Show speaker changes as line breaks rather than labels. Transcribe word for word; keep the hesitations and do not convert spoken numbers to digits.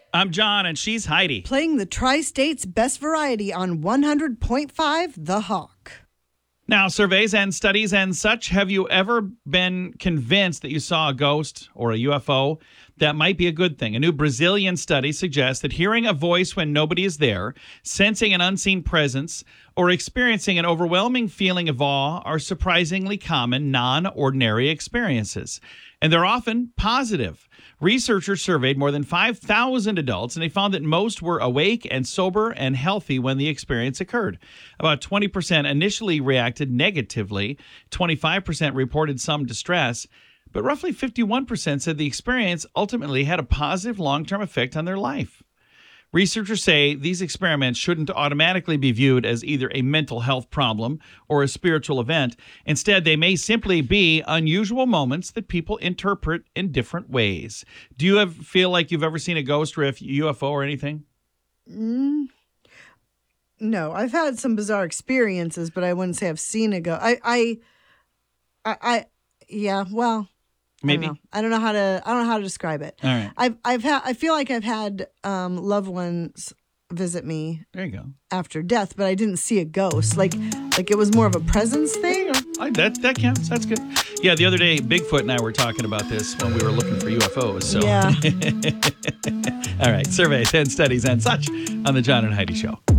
I'm John, and she's Heidi.
Playing the Tri-State's best variety on one hundred point five The Hawk.
Now, surveys and studies and such, have you ever been convinced that you saw a ghost or a U F O? That might be a good thing. A new Brazilian study suggests that hearing a voice when nobody is there, sensing an unseen presence, or experiencing an overwhelming feeling of awe are surprisingly common, non-ordinary experiences. And they're often positive. Researchers surveyed more than five thousand adults, and they found that most were awake and sober and healthy when the experience occurred. About twenty percent initially reacted negatively, twenty-five percent reported some distress, but roughly fifty-one percent said the experience ultimately had a positive long-term effect on their life. Researchers say these experiments shouldn't automatically be viewed as either a mental health problem or a spiritual event. Instead, they may simply be unusual moments that people interpret in different ways. Do you have, feel like you've ever seen a ghost or a U F O or anything?
Mm, no, I've had some bizarre experiences, but I wouldn't say I've seen a ghost. I, I, I, I yeah, well...
Maybe
I don't, I don't know how to. I don't know how to describe it.
All right.
I've I've had. I feel like I've had um, loved ones visit me.
There you go.
After death, but I didn't see a ghost. Like like it was more of a presence thing.
I, that that counts. That's good. Yeah. The other day, Bigfoot and I were talking about this when we were looking for U F Os. So.
Yeah.
All right. Surveys and studies and such on the John and Heidi Show.